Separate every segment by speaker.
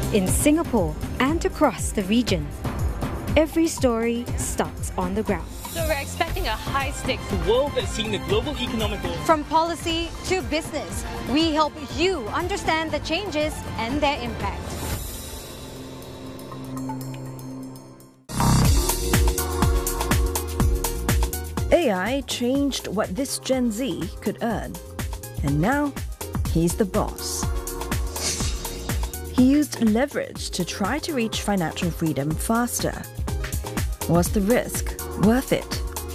Speaker 1: in Singapore and across the region. Every story starts on the ground.
Speaker 2: So we're expecting a high-stakes
Speaker 3: world that's seeing the global economic growth.
Speaker 1: From policy to business, we help you understand the changes and their impact.
Speaker 4: AI changed what this Gen Z could earn, and now he's the boss. He used leverage to try to reach financial freedom faster. Was the risk worth it?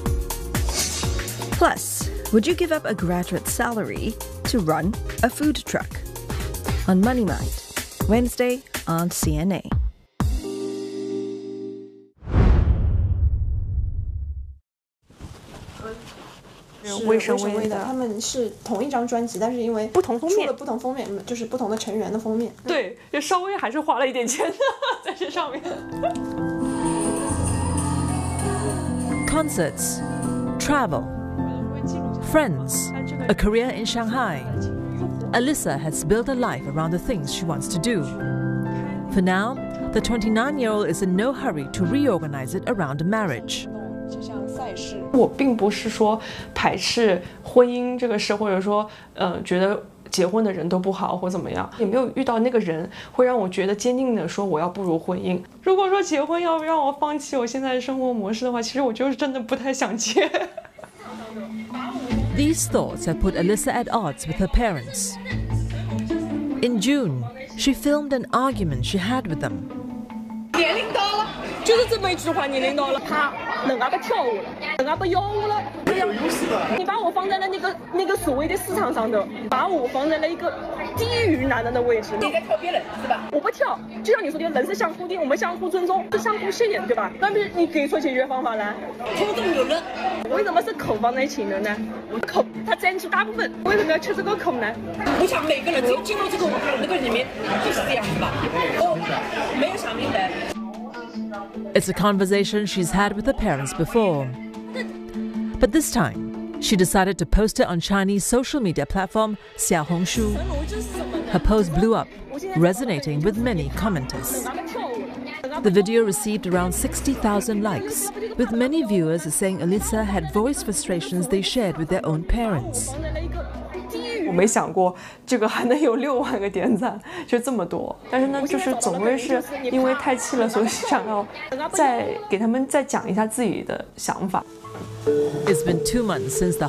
Speaker 4: Plus, would you give up a graduate salary to run a food truck? On Money Mind, Wednesday on CNA.
Speaker 5: 为神威的，他们是同一张专辑，但是因为
Speaker 6: 不同封面，
Speaker 5: 出了不同封面，就是不同的成员的封面。
Speaker 6: 对，就稍微还是花了一点钱的在这上面。
Speaker 7: Concerts, travel, friends, a career in Shanghai. Alyssa has built a life around the things she wants to do. For now, the 29-year-old is in no hurry to reorganize it around a marriage.
Speaker 6: 我并不是说排斥婚姻这个事，或者说觉得结婚的人都不好或怎么样，也没有遇到那个人会让我觉得坚定的说我要步入婚姻。如果说结婚要让我放弃我现在的生活模式的话，其实我就是真的不太想结。
Speaker 7: These thoughts have put Alyssa at odds with her parents. In June, she filmed an argument she had with them.
Speaker 6: 年龄到了，就是这么一句话，年龄到了，他人家不跳舞了，人家不跳舞了，你把我放在了那个所谓的市场上头，把我放在了一个低于男人的位置。你在挑别人是吧？我不挑，就像你说的，人是相互的，我们相互尊重，是相互信任，对吧？那么你给出解决方法来，口中有人，为什么是口放在前头呢？口它占据大部分，为什么要吃这个口呢？我想每个人进入这个那个里面就是这样，是吧？哦，没有想明白。
Speaker 7: It's a conversation she's had with her parents before. But this time, she decided to post it on Chinese social media platform Xiaohongshu. Her post blew up, resonating with many commenters. The video received around 60,000 likes, with many viewers saying Alyssa had voiced frustrations they shared with their own parents.
Speaker 6: 我没想过这个还能有6万个点赞，就这么多。但是呢，就是总归是因为太气了，所以想要再给他们再讲一下自己的想法。
Speaker 7: It's been 2 months since the